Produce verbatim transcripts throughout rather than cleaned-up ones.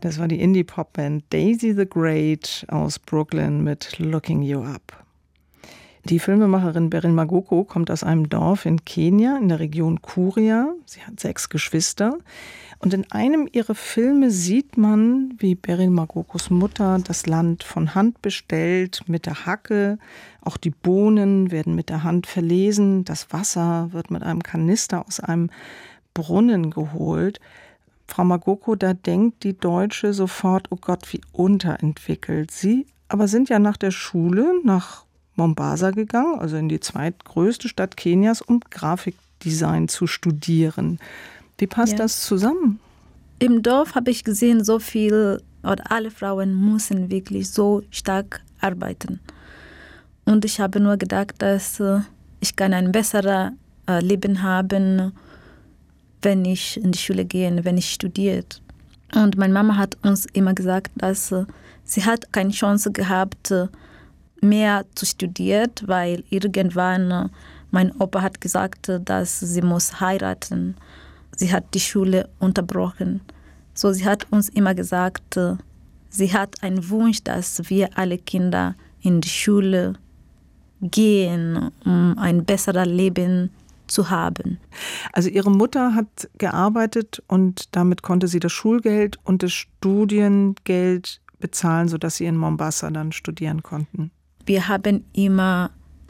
Das war die Indie-Pop-Band Daisy the Great aus Brooklyn mit Looking You Up. Die Filmemacherin Beryl Magoko kommt aus einem Dorf in Kenia in der Region Kuria. Sie hat sechs Geschwister. Und in einem ihrer Filme sieht man, wie Beryl Magokos Mutter das Land von Hand bestellt, mit der Hacke. Auch die Bohnen werden mit der Hand verlesen. Das Wasser wird mit einem Kanister aus einem Brunnen geholt. Frau Magoko, da denkt die Deutsche sofort, oh Gott, wie unterentwickelt. Sie aber sind ja nach der Schule nach Mombasa gegangen, also in die zweitgrößte Stadt Kenias, um Grafikdesign zu studieren. Wie passt ja. das zusammen? Im Dorf habe ich gesehen, so viel, oder alle Frauen müssen wirklich so stark arbeiten. Und ich habe nur gedacht, dass ich kann ein besseres Leben haben, wenn ich in die Schule gehe, wenn ich studiere. Und meine Mama hat uns immer gesagt, dass sie hat keine Chance gehabt, mehr zu studieren, weil irgendwann mein Opa hat gesagt, dass sie muss heiraten. Sie hat die Schule unterbrochen. So, sie hat uns immer gesagt, sie hat einen Wunsch, dass wir alle Kinder in die Schule gehen, um ein besseres Leben zu haben. Also ihre Mutter hat gearbeitet und damit konnte sie das Schulgeld und das Studiengeld bezahlen, sodass sie in Mombasa dann studieren konnten. Wir haben immer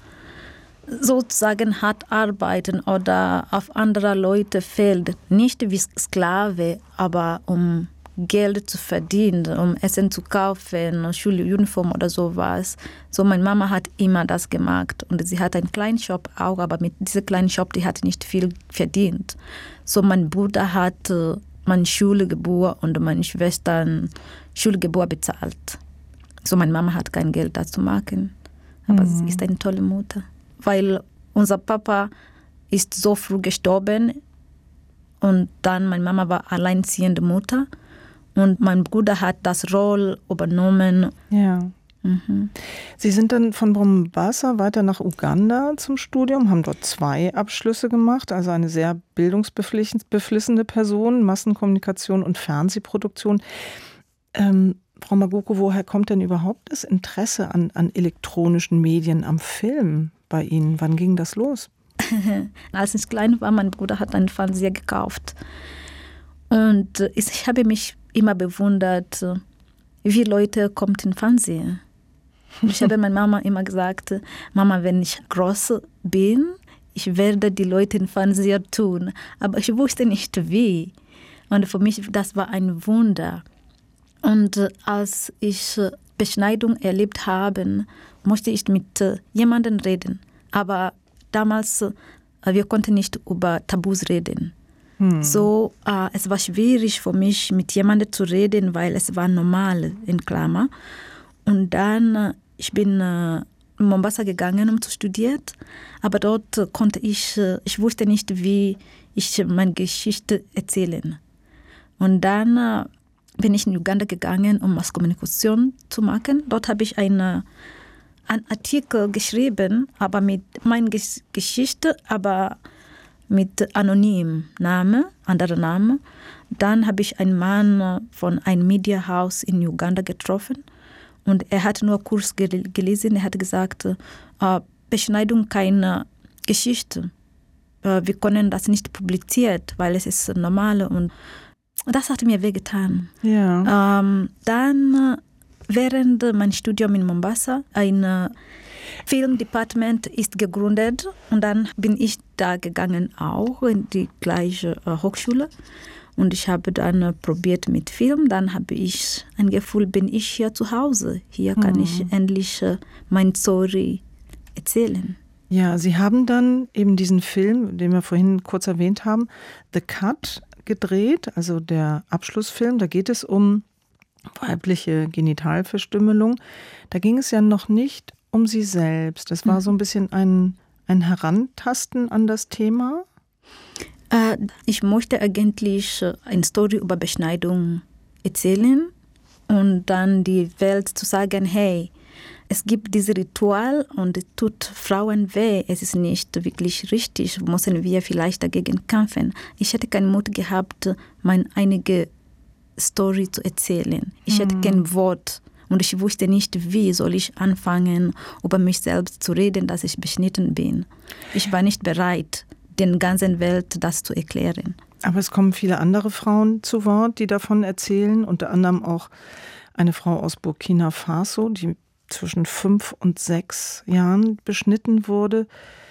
sozusagen hart arbeiten oder auf andere Leute fällt, nicht wie Sklave, aber um Geld zu verdienen, um Essen zu kaufen, Schuluniform oder sowas. So, meine Mama hat immer das gemacht und sie hat einen kleinen Shop auch, aber mit diesem kleinen Shop, die hat nicht viel verdient. So, mein Bruder hat meine Schulgebühr und meine Schwestern Schulgebühr bezahlt. So, meine Mama hat kein Geld dazu machen, aber mhm. sie ist eine tolle Mutter. Weil unser Papa ist so früh gestorben und dann meine Mama war alleinziehende Mutter und mein Bruder hat das Rolle übernommen. Ja. Mhm. Sie sind dann von Mombasa weiter nach Uganda zum Studium, haben dort zwei Abschlüsse gemacht, also eine sehr bildungsbeflissene Person, Massenkommunikation und Fernsehproduktion. Ähm, Frau Magoko, woher kommt denn überhaupt das Interesse an, an elektronischen Medien, am Film bei Ihnen? Wann ging das los? Als ich klein war, mein Bruder hat einen Fernseher gekauft. Und ich habe mich immer bewundert, wie Leute kommen in den Fernseher. Ich habe meiner Mama immer gesagt, Mama, wenn ich groß bin, ich werde die Leute im Fernseher tun. Aber ich wusste nicht wie. Und für mich, das war ein Wunder. Und als ich Beschneidung erlebt habe, musste ich mit jemandem reden. Aber damals, wir konnten nicht über Tabus reden. Hm. So, äh, es war schwierig für mich, mit jemandem zu reden, weil es war normal, in Klammer. Und dann, ich bin äh, in Mombasa gegangen, um zu studieren. Aber dort konnte ich, ich wusste nicht, wie ich meine Geschichte erzählen. Und dann äh, bin ich in Uganda gegangen, um Masskommunikation zu machen. Dort habe ich eine, einen Artikel geschrieben, aber mit meiner Geschichte, aber mit anonymem Name, anderer Name. Dann habe ich einen Mann von einem Mediahaus in Uganda getroffen und er hat nur Kurs gel- gelesen. Er hat gesagt, äh, Beschneidung keine Geschichte. Äh, wir können das nicht publizieren, weil es ist normal und das hat mir wehgetan. Ja. Ähm, dann, während mein Studium in Mombasa, ein Filmdepartement ist gegründet und dann bin ich da gegangen, auch in die gleiche äh, Hochschule. Und ich habe dann äh, probiert mit Film. Dann habe ich ein Gefühl, bin ich hier zu Hause. Hier kann mhm. ich endlich äh, meine Story erzählen. Ja, Sie haben dann eben diesen Film, den wir vorhin kurz erwähnt haben, The Cut, gedreht, also der Abschlussfilm. Da geht es um weibliche Genitalverstümmelung. Da ging es ja noch nicht um Sie selbst. Das war so ein bisschen ein, ein Herantasten an das Thema. Äh, ich möchte eigentlich eine Story über Beschneidung erzählen und dann die Welt zu sagen, hey, es gibt dieses Ritual und es tut Frauen weh. Es ist nicht wirklich richtig. Müssen wir vielleicht dagegen kämpfen. Ich hätte keinen Mut gehabt, meine einige Story zu erzählen. Ich mhm. hatte kein Wort und ich wusste nicht, wie soll ich anfangen, über mich selbst zu reden, dass ich beschnitten bin. Ich war nicht bereit, der ganzen Welt das zu erklären. Aber es kommen viele andere Frauen zu Wort, die davon erzählen, unter anderem auch eine Frau aus Burkina Faso, die zwischen fünf und sechs Jahren beschnitten wurde.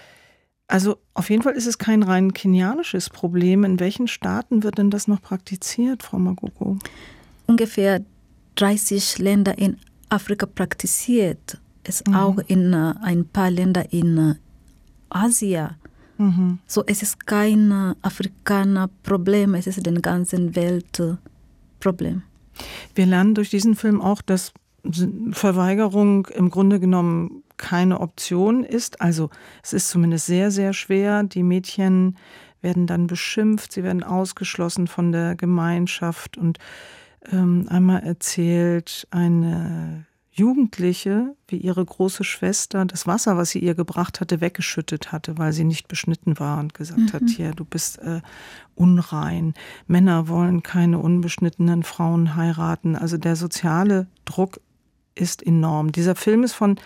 Also auf jeden Fall ist es kein rein kenianisches Problem. In welchen Staaten wird denn das noch praktiziert, Frau Magoko? Ungefähr dreißig Länder in Afrika praktiziert es, mhm. auch in uh, ein paar Länder in uh, Asien. Mhm. So, es ist kein uh, Afrikaner-Problem, es ist den ganzen Welt-Problem. Uh, Wir lernen durch diesen Film auch, dass Verweigerung im Grunde genommen keine Option ist. Also es ist zumindest sehr, sehr schwer. Die Mädchen werden dann beschimpft, sie werden ausgeschlossen von der Gemeinschaft. Und ähm, einmal erzählt eine Jugendliche, wie ihre große Schwester das Wasser, was sie ihr gebracht hatte, weggeschüttet hatte, weil sie nicht beschnitten war und gesagt mhm. hat, hier, du bist äh, unrein. Männer wollen keine unbeschnittenen Frauen heiraten. Also der soziale Druck ist enorm. Dieser Film ist von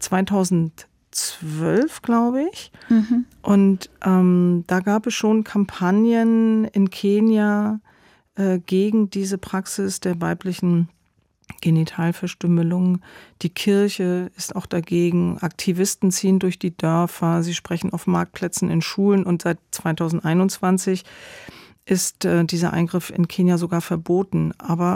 zweitausendzwölf, glaube ich. Mhm. Und ähm, da gab es schon Kampagnen in Kenia äh, gegen diese Praxis der weiblichen Genitalverstümmelung. Die Kirche ist auch dagegen. Aktivisten ziehen durch die Dörfer. Sie sprechen auf Marktplätzen, in Schulen. Und seit zweitausendeinundzwanzig ist äh, dieser Eingriff in Kenia sogar verboten. Aber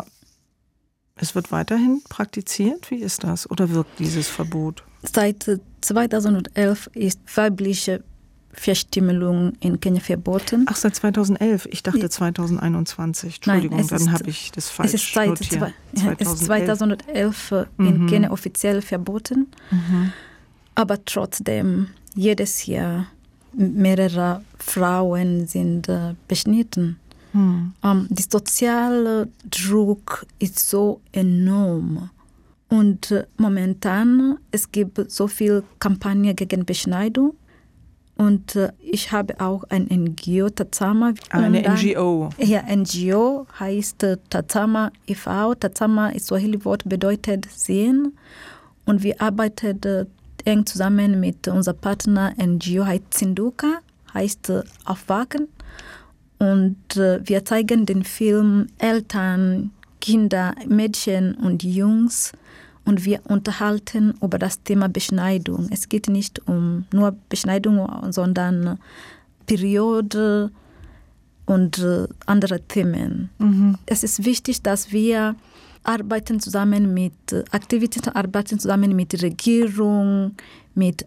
es wird weiterhin praktiziert? Wie ist das? Oder wirkt dieses Verbot? Seit zweitausendelf ist weibliche Verstümmelung in Kenia verboten. Ach, seit zweitausendelf? Ich dachte zweitausendeinundzwanzig. Entschuldigung, Nein, dann habe ich das falsch es ist seit notiert. Zwei, es ist zweitausendelf in mhm. Kenia offiziell verboten. Mhm. Aber trotzdem, jedes Jahr mehrere Frauen sind äh, beschnitten. Hm. Um, der soziale Druck ist so enorm. Und äh, momentan, es gibt so viele Kampagnen gegen Beschneidung. Und äh, ich habe auch ein N G O, Tatama. Ah, eine dann, N G O? Ja, N G O heißt äh, Tatama e V. Tatama ist Swahili-Wort, bedeutet sehen. Und wir arbeiten äh, eng zusammen mit unserem Partner N G O, heißt Zinduka, heißt äh, Aufwachen. Und äh, wir zeigen den Film Eltern, Kinder, Mädchen und Jungs und wir unterhalten über das Thema Beschneidung. Es geht nicht um nur Beschneidung, sondern Periode und äh, andere Themen. Mhm. Es ist wichtig, dass wir arbeiten zusammen mit Aktivitäten, arbeiten zusammen mit der Regierung, mit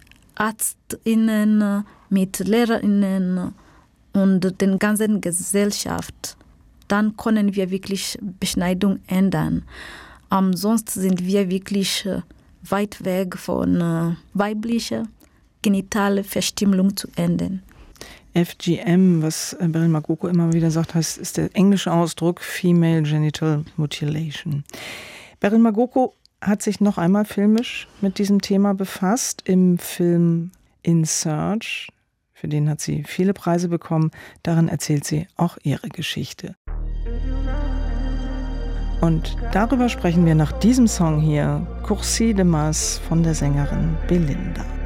ÄrztInnen, mit LehrerInnen und der ganzen Gesellschaft. Dann können wir wirklich Beschneidung ändern. Um, sonst sind wir wirklich äh, weit weg von äh, weiblicher genitale Verstümmelung zu enden. F G M, was Beryl Magoko immer wieder sagt, heißt, ist der englische Ausdruck Female Genital Mutilation. Beryl Magoko hat sich noch einmal filmisch mit diesem Thema befasst im Film In Search. Für den hat sie viele Preise bekommen. Darin erzählt sie auch ihre Geschichte. Und darüber sprechen wir nach diesem Song hier, Coursier de Mas von der Sängerin Belinda.